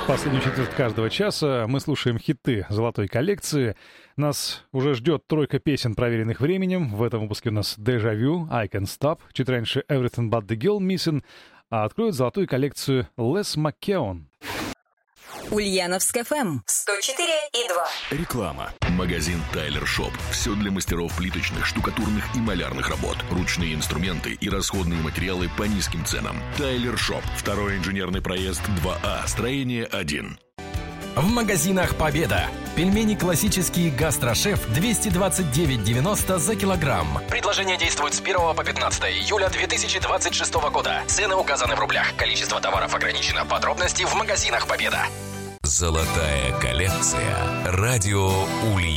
Последнюю четверть каждого часа мы слушаем хиты золотой коллекции. Нас уже ждет тройка песен, проверенных временем. В этом выпуске у нас Deja Vu, I Can't Stop, чуть раньше Everything But The Girl Missing, а откроет золотую коллекцию Les McKeown. Ульяновск ФМ 104,2. Реклама. Магазин Тайлер Шоп. Все для мастеров плиточных, штукатурных и малярных работ. Ручные инструменты и расходные материалы по низким ценам. Тайлер Шоп. Второй инженерный проезд 2А. Строение 1. В магазинах «Победа». Пельмени классические «Гастрошеф» 229,90 за килограмм. Предложение действует с 1 по 15 июля 2026 года. Цены указаны в рублях. Количество товаров ограничено. Подробности в магазинах «Победа». Золотая коллекция. Радио Ульяновск.